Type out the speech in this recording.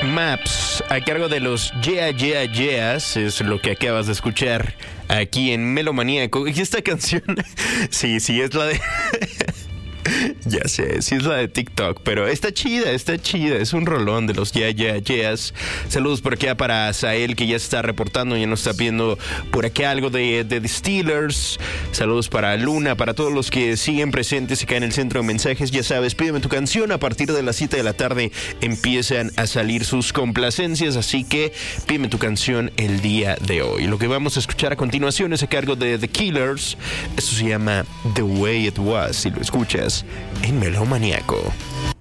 Maps, a cargo de los Yeah Yeah Yeahs, es lo que acabas de escuchar aquí en Melomaníaco. Y esta canción, sí, es la de... Ya sé, sí es la de TikTok, pero está chida, es un rolón de los Yeah Yeah Yeahs. Saludos por acá para Sael, que ya está reportando, ya nos está pidiendo por acá algo de The Steelers. Saludos para Luna, para todos los que siguen presentes acá en el centro de mensajes. Ya sabes, pídeme tu canción, a partir de las 7 de la tarde empiezan a salir sus complacencias, así que pídeme tu canción el día de hoy. Lo que vamos a escuchar a continuación es a cargo de The Killers. Esto se llama The Way It Was, si lo escuchas en Melomaníaco.